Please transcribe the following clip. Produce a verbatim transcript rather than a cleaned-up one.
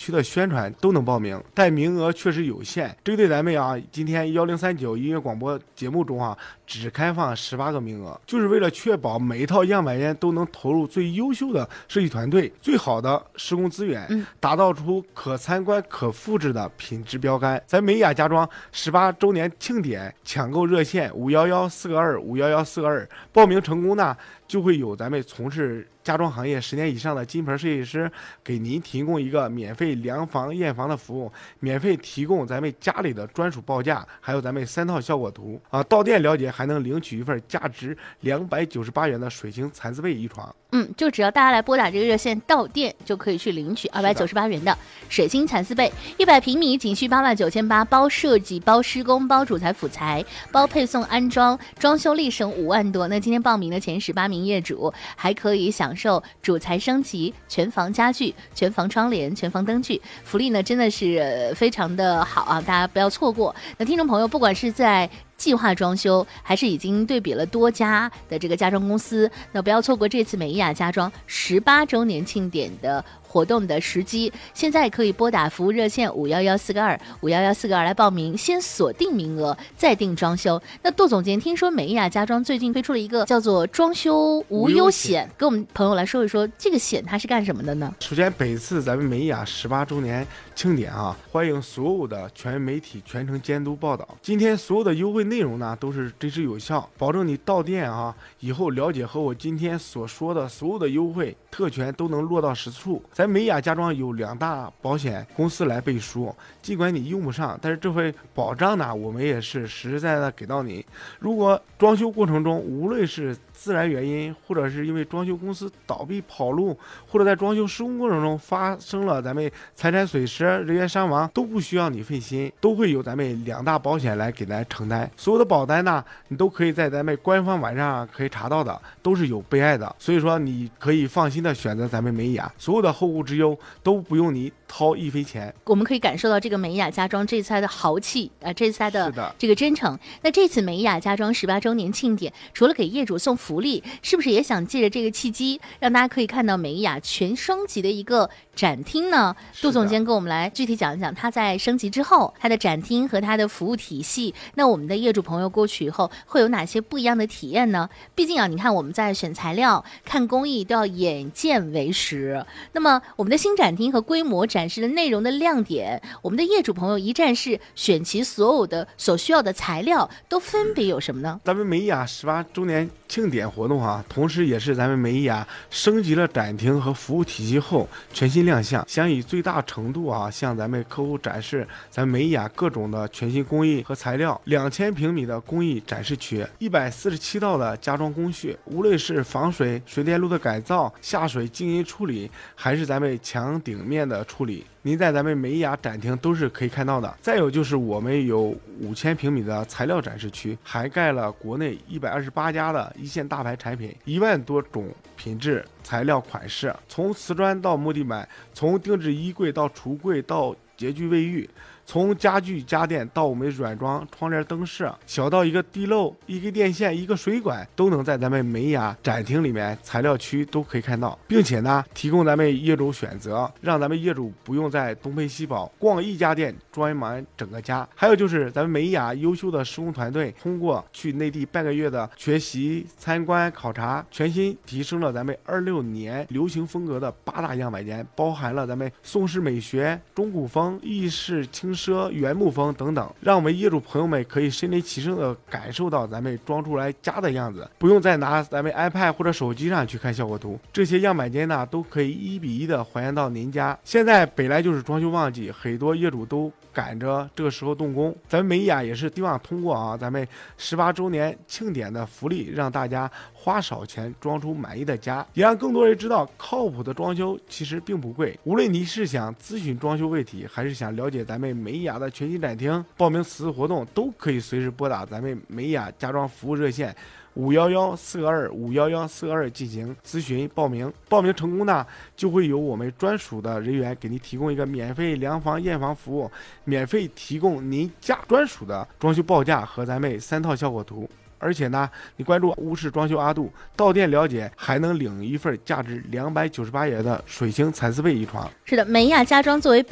区的宣传都能报名，但名额确实有限。这个对咱们啊，今天幺零三九音乐广播节目中啊，只开放十八个名额，就是为了确保每一套样板间都能投入最优秀的设计团队、最好的施工资源， 嗯、 打造出可参观、可复制的品质标杆。咱美雅家装十八周年庆典抢购热线五幺幺四个二五幺幺四个二，报名成功呢，就会有咱们从事家装行业十年以上的金牌设计师给您提供一个免费量房验房的服务，免费提供咱们家里的专属报价，还有咱们三套效果图啊。到店了解还能领取一份价值两百九十八元的水晶蚕丝被一床。 嗯，就只要大家来拨打这个热线到店，就可以去领取二百九十八元的水晶蚕丝被，一百平米仅需八万九千八，包设计、包施工、包主材辅材、包配送安装，装修力省五万多。那今天报名的前十八名业主还可以享受主材升级、全房家具、全房窗帘、全房灯具，福利呢真的是非常的好啊，大家不要错过。那听众朋友，不管是在计划装修还是已经对比了多家的这个家装公司，那不要错过这次美雅家装十八周年庆典的活动的时机。现在可以拨打服务热线五幺幺四个二五幺幺四个二来报名，先锁定名额再定装修。那杜总监，听说美雅家装最近推出了一个叫做装修无忧险，跟我们朋友来说一说这个险它是干什么的呢？ 首先本次咱们美雅十八周年庆典啊，欢迎所有的全媒体全程监督报道。今天所有的优惠内容呢都是真实有效，保证你到店啊以后了解和我今天所说的所有的优惠特权都能落到实处。咱美雅家装有两大保险公司来背书，尽管你用不上，但是这份保障呢我们也是实实在在的给到你。如果装修过程中无论是自然原因，或者是因为装修公司倒闭跑路，或者在装修施工过程中发生了咱们财产损失、人员伤亡，都不需要你费心，都会有咱们两大保险来给咱承担。所有的保单呢，你都可以在咱们官方网站可以查到的，都是有备案的，所以说你可以放心的选择咱们美雅，所有的后顾之忧都不用你掏一分钱。 我们可以感受到这个美雅家装这次的豪气啊、呃，这次的的这个真诚。那这次美雅家装十八周年庆典，除了给业主送福利，是不是也想借着这个契机，让大家可以看到美雅全升级的一个展厅呢？杜总监跟我们来具体讲一讲，它在升级之后，它的展厅和它的服务体系，那我们的业主朋友过去以后会有哪些不一样的体验呢？毕竟啊，你看我们在选材料、看工艺都要眼见为实。那么我们的新展厅和规模展示的内容的亮点，我们的业主朋友一站式选齐所有的所需要的材料，都分别有什么呢？ 咱们美雅十八周年庆典活动啊，同时也是咱们美雅升级了展厅和服务体系后全新亮相，想以最大程度啊向咱们客户展示咱们美雅各种的全新工艺和材料。两千平米的工艺展示区，一百四十七道的家装工序，无论是防水、水电路的改造、下水静音处理，还是咱们墙顶面的处理，您在咱们美雅展厅都是可以看到的。再有就是我们有五千平米的材料展示区，涵盖了国内一百二十八家的一线大牌产品，一万多种品质材料款式，从瓷砖到木地板，从定制衣柜到橱柜到洁具卫浴，从家具家电到我们软装窗帘灯饰，小到一个地漏、一个电线、一个水管，都能在咱们美雅展厅里面材料区都可以看到，并且呢提供咱们业主选择，让咱们业主不用在东奔西跑逛一家店装满整个家。还有就是咱们美雅优秀的施工团队通过去内地半个月的学习、参观、考察，全新提升了咱们二六年流行风格的八大样板间，包含了咱们宋式美学、中古风、意式轻奢、原木风等等，让我们业主朋友们可以身临其境的感受到咱们装出来家的样子，不用再拿咱们 iPad 或者手机上去看效果图。这些样板间呢都可以一比一的还原到您家。现在本来就是装修旺季，很多业主都赶着这个时候动工，咱们美雅也是希望通过啊咱们十八周年庆典的福利，让大家花少钱装出满意的家，也让更多人知道靠谱的装修其实并不贵。无论你是想咨询装修问题，还是想了解咱们美雅的全新展厅，报名此次活动都可以随时拨打咱们美雅家装服务热线五幺幺四个二五幺幺四个二进行咨询报名。报名成功呢，就会有我们专属的人员给您提供一个免费量房验房服务，免费提供您家专属的装修报价和咱们三套效果图。而且呢，你关注屋式装修阿杜，到店了解还能领一份价值两百九十八元的水晶蚕丝被一床。 是的，美雅家装作为